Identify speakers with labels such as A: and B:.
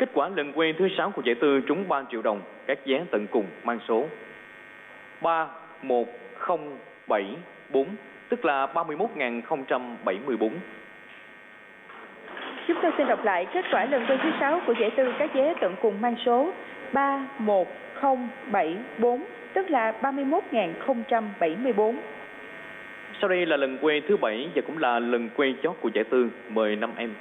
A: Kết quả lần quay thứ 6 của giải tư trúng 3 triệu đồng, các vé tận cùng mang số 31074, tức là 31.074.
B: Chúng tôi xin đọc lại kết quả lần quay thứ 6 của giải tư các vé tận cùng mang số 31074, tức là 31.074.
A: Sau đây là lần quay thứ 7 và cũng là lần quay chót của giải tư. Mời 5 em.